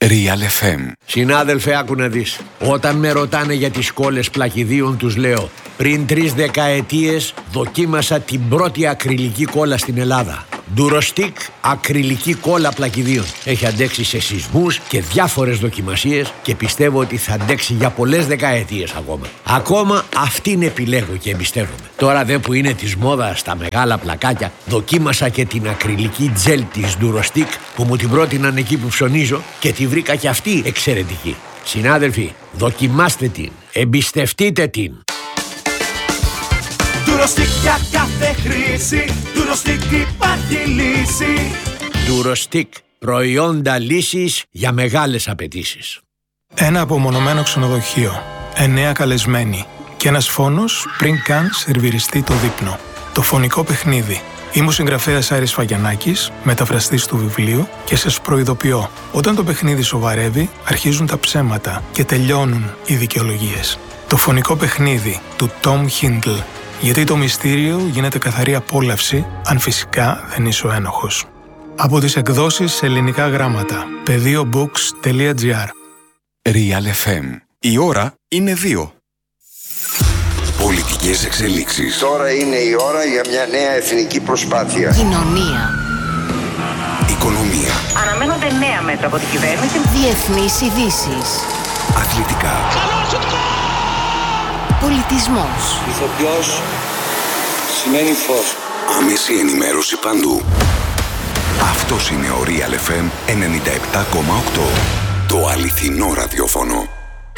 Real FM. Συνάδελφε, άκου να δεις. Όταν με ρωτάνε για τις κόλλες πλακιδίων, τους λέω: πριν 3 δεκαετίες δοκίμασα την πρώτη ακριλική κόλλα στην Ελλάδα. Durostic ακριλική κόλλα πλακιδίων. Έχει αντέξει σε σεισμούς και διάφορες δοκιμασίες και πιστεύω ότι θα αντέξει για πολλές δεκαετίες ακόμα. Ακόμα αυτήν επιλέγω και εμπιστεύομαι. Τώρα δε που είναι της μόδας στα μεγάλα πλακάκια, δοκίμασα και την ακριλική τζέλ της Durostic που μου την πρότειναν εκεί που ψωνίζω και τη βρήκα και αυτή εξαιρετική. Συνάδελφοι, δοκιμάστε την, εμπιστευτείτε την. Durostic για κάθε χρήση, Durostic υπάρχει λύση. Durostic, προϊόντα λύσης για μεγάλες απαιτήσεις. Ένα απομονωμένο ξενοδοχείο, 9 καλεσμένοι και ένας φόνος πριν καν σερβιριστεί το δείπνο. Το φωνικό παιχνίδι. Είμαι ο συγγραφέας Άρης Φαγιανάκης, μεταφραστής του βιβλίου και σας προειδοποιώ, όταν το παιχνίδι σοβαρεύει, αρχίζουν τα ψέματα και τελειώνουν οι δικαιολογίες. Το φωνικό παιχνίδι του Tom Hindle. Γιατί το μυστήριο γίνεται καθαρή απόλαυση, αν φυσικά δεν είσαι ο ένοχος. Από τις εκδόσεις σε ελληνικά γράμματα. PedioBooks.gr. Real FM. Η ώρα είναι 2. Πολιτικές εξελίξεις. Τώρα είναι η ώρα για μια νέα εθνική προσπάθεια. Κοινωνία. Οικονομία. Αναμένονται νέα μέτρα από την κυβέρνηση. Διεθνείς ειδήσεις. Αθλητικά. Πολιτισμός. Ηθοποιός σημαίνει φως. Άμεση ενημέρωση παντού. Αυτός είναι ο Real FM 97,8. Το αληθινό ραδιόφωνο.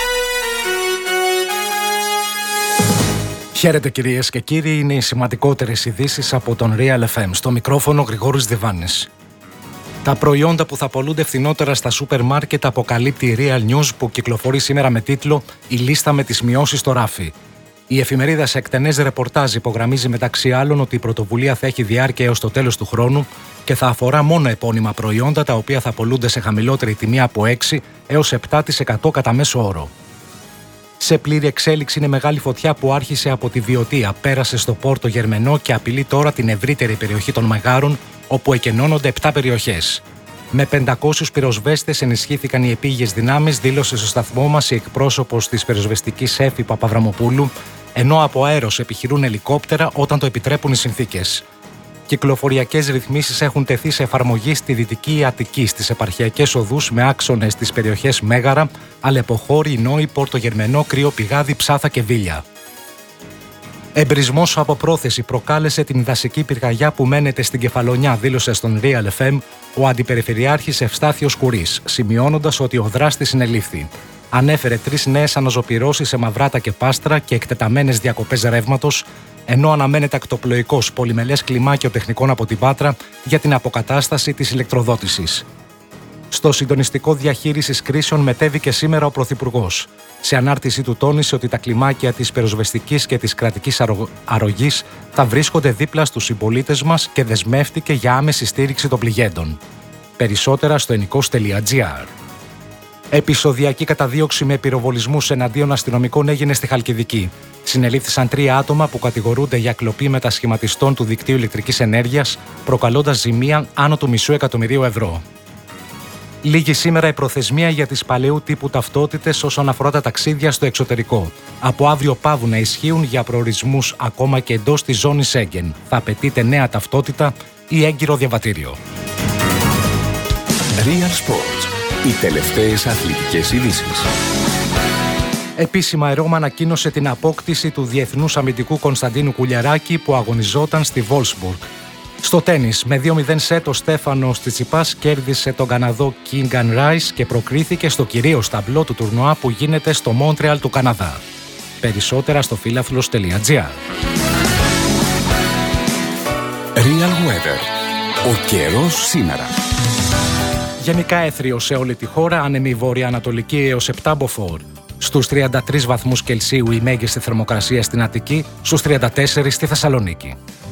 Χαίρετε κυρίες και κύριοι, είναι οι σημαντικότερες ειδήσεις από τον Real FM. Στο μικρόφωνο Γρηγόρης Διβάνης. Τα προϊόντα που θα πωλούνται φθηνότερα στα σούπερ μάρκετ αποκαλύπτει η Real News που κυκλοφορεί σήμερα με τίτλο «Η λίστα με τις μειώσεις στο ράφι». Η εφημερίδα σε εκτενές ρεπορτάζ υπογραμμίζει μεταξύ άλλων ότι η πρωτοβουλία θα έχει διάρκεια έως το τέλος του χρόνου και θα αφορά μόνο επώνυμα προϊόντα τα οποία θα πωλούνται σε χαμηλότερη τιμή από 6 έως 7% κατά μέσο όρο. Σε πλήρη εξέλιξη είναι μεγάλη φωτιά που άρχισε από τη Βιωτία, πέρασε στο Πόρτο Γερμενό και απειλεί τώρα την ευρύτερη περιοχή των Μεγάρων, όπου εκενώνονται 7 περιοχές. Με 500 πυροσβέστες ενισχύθηκαν οι επίγειες δυνάμεις, δήλωσε στο σταθμό μας η εκπρόσωπος της πυροσβεστικής Έφη Παπαβραμοπούλου, ενώ από αέρος επιχειρούν ελικόπτερα όταν το επιτρέπουν οι συνθήκες. Κυκλοφοριακές ρυθμίσεις έχουν τεθεί σε εφαρμογή στη Δυτική Αττική, στις επαρχιακές οδούς με άξονες στις περιοχές Μέγαρα, Αλεποχώρη, Νόη, Πόρτο Γερμενό, Κρύο Πηγάδι, Ψάθα και Βίλια. Εμπρισμός από πρόθεση προκάλεσε την δασική πυρκαγιά που μένεται στην Κεφαλονιά, δήλωσε στον Real FM ο Αντιπεριφερειάρχης Ευστάθιος Κουρής, σημειώνοντας ότι ο δράστης συνελήφθη. Ανέφερε 3 νέες αναζωπυρώσεις σε Μαυράτα και Πάστρα και εκτεταμένες διακοπές ρεύματος, ενώ αναμένεται ακτοπλοϊκός πολυμελές κλιμάκιο τεχνικών από την Πάτρα για την αποκατάσταση της ηλεκτροδότησης. Στο συντονιστικό διαχείρισης κρίσεων μετέβηκε σήμερα ο Πρωθυπουργός. Σε ανάρτησή του τόνισε ότι τα κλιμάκια της πυροσβεστικής και της κρατικής αρρωγής θα βρίσκονται δίπλα στους συμπολίτες μας και δεσμεύτηκε για άμεση στήριξη των πληγέντων. Περισσότερα στο ενικός.gr. Επεισοδιακή καταδίωξη με πυροβολισμούς εναντίον αστυνομικών έγινε στη Χαλκιδική. Συνελήφθησαν 3 άτομα που κατηγορούνται για κλοπή μετασχηματιστών του δικτύου ηλεκτρικής ενέργειας, προκαλώντας ζημία άνω του $500,000 ευρώ. Λήγει σήμερα η προθεσμία για τις παλαιού τύπου ταυτότητες όσον αφορά τα ταξίδια στο εξωτερικό. Από αύριο πάβουν να ισχύουν για προορισμούς ακόμα και εντός της ζώνης Σέγγεν. Θα απαιτείται νέα ταυτότητα ή έγκυρο διαβατήριο. Real Sports. Οι τελευταίες αθλητικές ειδήσεις. Επίσημα η Ρώμα ανακοίνωσε την απόκτηση του διεθνούς αμυντικού Κωνσταντίνου Κουλιαράκη που αγωνιζόταν στη Βόλσμπουργκ. Στο τένις, με 2-0 σετ ο Στέφανος Τσιτσιπάς κέρδισε τον Καναδό Κίνγκαν Ράις και προκρίθηκε στο κυρίως ταμπλό του τουρνουά που γίνεται στο Μόντρεαλ του Καναδά. Περισσότερα στο φίλαθλος.gr. Real Weather. Ο καιρός σήμερα. Γενικά έθριο σε όλη τη χώρα, άνεμη βορειοανατολική έως 7 μποφόρ. Στους 33 βαθμούς Κελσίου η μέγιστη θερμοκρασία στην Αττική, στους 34 στη Θεσσαλονίκη.